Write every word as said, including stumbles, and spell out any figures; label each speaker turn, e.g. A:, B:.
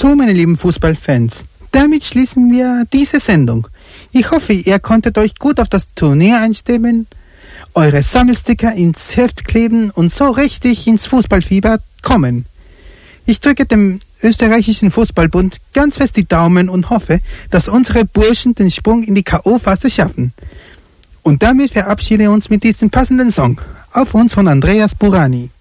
A: So, meine lieben Fußballfans, damit schließen wir diese Sendung. Ich hoffe, ihr konntet euch gut auf das Turnier einstimmen, eure Sammelsticker ins Heft kleben und so richtig ins Fußballfieber kommen. Ich drücke dem österreichischen Fußballbund ganz fest die Daumen und hoffe, dass unsere Burschen den Sprung in die K O-Phase schaffen. Und damit verabschieden wir uns mit diesem passenden Song. Auf uns von Andreas Burani.